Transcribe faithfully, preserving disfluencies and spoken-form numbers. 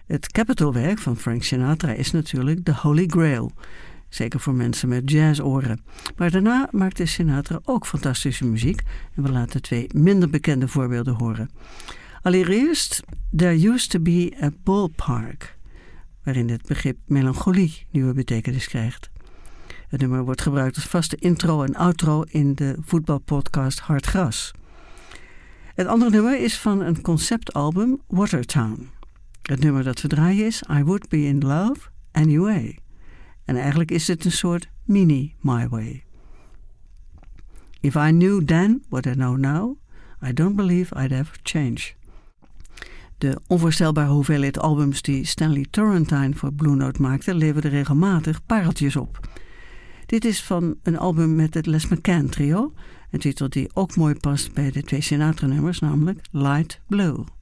Het Capitol-werk van Frank Sinatra is natuurlijk de Holy Grail. Zeker voor mensen met jazzoren. Maar daarna maakte Sinatra ook fantastische muziek. En we laten twee minder bekende voorbeelden horen. Allereerst There Used to Be a Ballpark, waarin het begrip melancholie nieuwe betekenis krijgt. Het nummer wordt gebruikt als vaste intro en outro in de voetbalpodcast Hard Gras. Het andere nummer is van een conceptalbum Watertown. Het nummer dat we draaien is I Would Be in Love Anyway. En eigenlijk is het een soort mini My Way. If I knew then what I know now, I don't believe I'd ever change. De onvoorstelbare hoeveelheid albums die Stanley Turrentine voor Blue Note maakte, leverden regelmatig pareltjes op. Dit is van een album met het Les McCann trio, een titel die ook mooi past bij de twee Sinatra-nummers, namelijk Light Blue.